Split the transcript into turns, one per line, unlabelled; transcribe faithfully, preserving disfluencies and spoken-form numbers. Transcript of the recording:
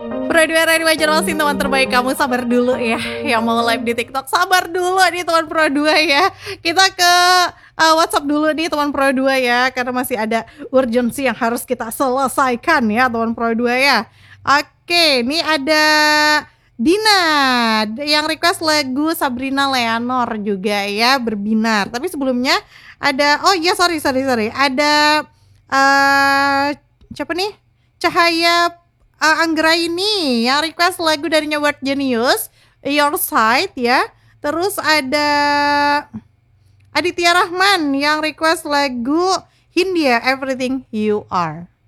Bro dua ready Banjarmasin, teman terbaik kamu, sabar dulu ya. Yang mau live di TikTok sabar dulu nih teman Pro dua ya. Kita ke uh, WhatsApp dulu nih teman Pro dua ya, karena masih ada urgensi yang harus kita selesaikan ya teman Pro dua ya. Oke, ini ada Dina yang request lagu Sabrina Leonor juga ya, Berbinar. Tapi sebelumnya ada, oh iya sorry sorry sorry, ada uh, siapa nih? Cahaya uh, Anggraini yang request lagu dari World Genius, Your Side ya. Terus ada Aditya Rahman yang request lagu Hindia, Everything You Are.